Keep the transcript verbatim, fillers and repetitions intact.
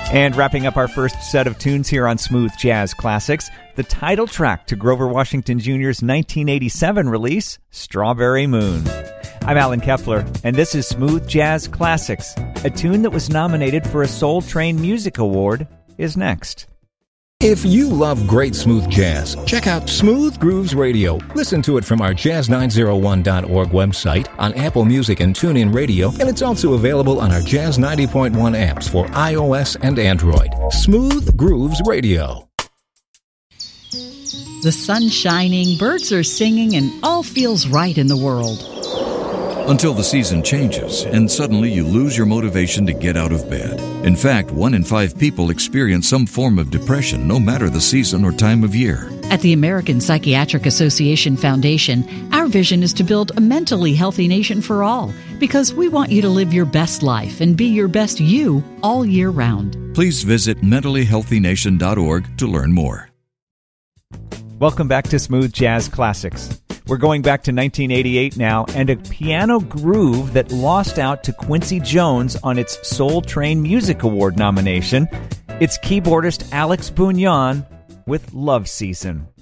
And wrapping up our first set of tunes here on Smooth Jazz Classics, the title track to Grover Washington Junior's nineteen eighty-seven release, Strawberry Moon. I'm Alan Kepler, and this is Smooth Jazz Classics. A tune that was nominated for a Soul Train Music Award is next. If you love great smooth jazz, check out Smooth Grooves Radio. Listen to it from our jazz nine oh one dot org website, on Apple Music and TuneIn Radio, and it's also available on our Jazz ninety point one apps for iOS and Android. Smooth Grooves Radio. The sun's shining, birds are singing, and all feels right in the world. Until the season changes, and suddenly you lose your motivation to get out of bed. In fact, one in five people experience some form of depression, no matter the season or time of year. At the American Psychiatric Association Foundation, our vision is to build a mentally healthy nation for all, because we want you to live your best life and be your best you all year round. Please visit mentally healthy nation dot org to learn more. Welcome back to Smooth Jazz Classics. We're going back to nineteen eighty-eight now, and a piano groove that lost out to Quincy Jones on its Soul Train Music Award nomination. It's keyboardist Alex Bugnon with Love Season.